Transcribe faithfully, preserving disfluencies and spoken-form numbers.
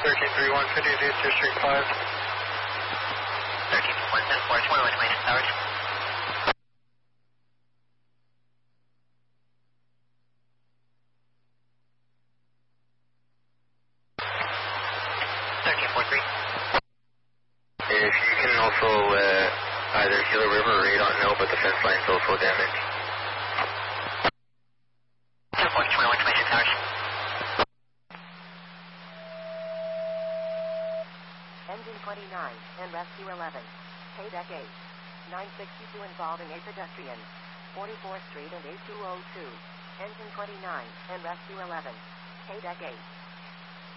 thirteen three one, fifty-two, Street five. thirteen one seven four, twenty-one twenty-nine towers. thirteen four three. If you can also uh, either Gila River or Radon know, but the fence line's also damaged. ten four, twenty-one twenty-six towers. Engine twenty-nine and Rescue eleven. K-Deck eight. nine sixty-two involving a pedestrian. forty-fourth Street and eight two oh two. Engine twenty-nine and Rescue eleven. K-Deck eight.